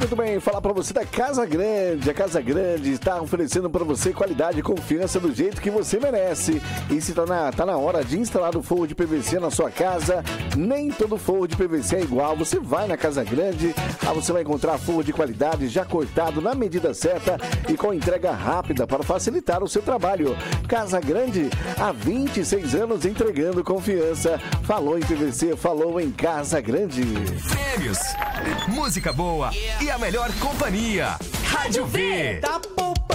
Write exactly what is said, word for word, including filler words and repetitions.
Muito bem, falar pra você da Casa Grande. A Casa Grande está oferecendo pra você qualidade e confiança do jeito que você merece. E se tá na, tá na hora de instalar o forro de P V C na sua casa, nem todo forro de P V C é igual. Você vai na Casa Grande, lá você vai encontrar forro de qualidade já cortado na medida certa e com entrega rápida para facilitar o seu trabalho. Casa Grande, há vinte e seis anos entregando confiança. Falou em P V C, falou em Casa Grande. Prêmios, música boa e a melhor companhia. Rádio V. Tá bom.